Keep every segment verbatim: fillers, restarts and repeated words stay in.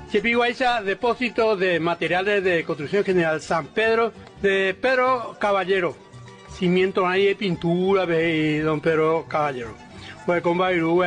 Chepiguaycha, depósito de materiales de construcción general San Pedro, de Pedro Caballero. Cimiento ahí de pintura, de don Pedro Caballero. Pues con Bairú,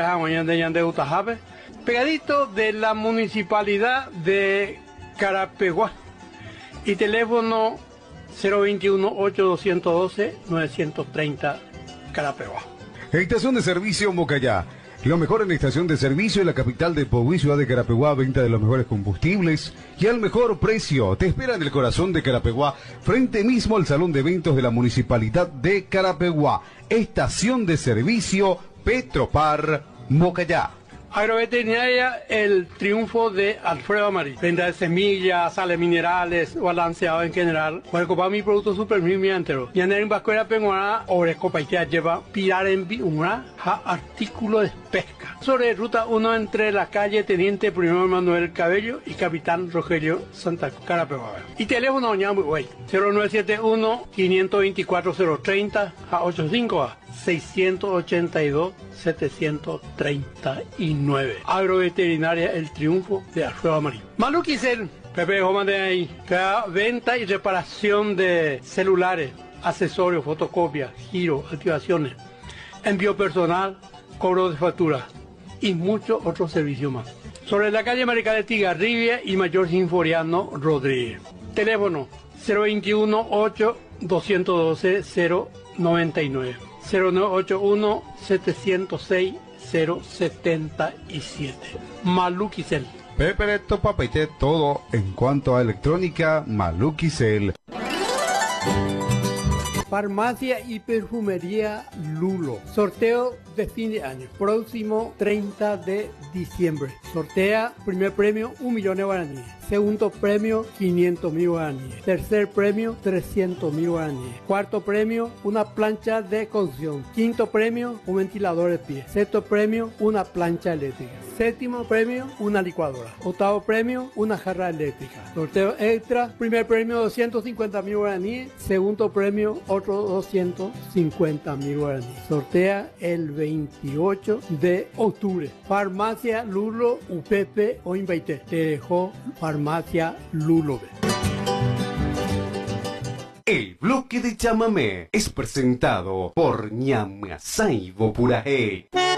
pegadito de la municipalidad de Carapeguá. Y teléfono cero veintiuno, ocho doscientos doce, novecientos treinta, Carapeguá. Estación de servicio Mocayá. Lo mejor en la estación de servicio en la capital de Pogüí, ciudad de Carapeguá, venta de los mejores combustibles y al mejor precio. Te espera en el corazón de Carapeguá, frente mismo al salón de eventos de la municipalidad de Carapeguá. Estación de servicio Petropar Mocayá. Agroveterinaria El Triunfo de Alfredo Amarí. Venta de semillas, sales minerales, balanceado en general. Para comprar mi producto super premium entero. Y en el Vascuera Penguana, Orecopa y lleva pilar en una artículo de pesca. Sobre ruta uno entre la calle Teniente Primero Manuel Cabello y Capitán Rogelio Santa Carapeguá. Y teléfono cero nueve siete uno, cinco dos cuatro, cero tres cero a ochenta y cinco a seiscientos ochenta y dos, setecientos treinta y nueve. Agroveterinaria El Triunfo de Alfredo Amarillo. Maluquicel, Pepe Joma de ahí. Venta y reparación de celulares, accesorios, fotocopias, giro, activaciones, envío personal, cobro de factura y muchos otros servicios más. Sobre la calle Marical de Tigarribia y Mayor Sinforiano Rodríguez. Teléfono cero veintiuno, ocho doscientos doce, cero noventa y nueve. cero nueve ocho uno, setecientos seis, cero setenta y siete. Maluquicel. Pepereto Papete, todo en cuanto a electrónica, Maluquicel. Farmacia y perfumería Lulo. Sorteo de fin de año. Próximo treinta de diciembre. Sortea primer premio un millón de guaraníes. Segundo premio quinientos mil guaraníes. Tercer premio trescientos mil guaraníes. Cuarto premio una plancha de cocción. Quinto premio un ventilador de pie. Sexto premio una plancha eléctrica. Séptimo premio una licuadora. Octavo premio una jarra eléctrica. Sorteo extra. Primer premio doscientos cincuenta mil guaraníes. Segundo premio otro doscientos cincuenta mil guaraníes. Sortea el veintiocho de octubre. Farmacia Lulo U P P o Invaite. Te dejó Farmacia Lulo. El bloque de chamamé es presentado por Ñamazaibo Puraje.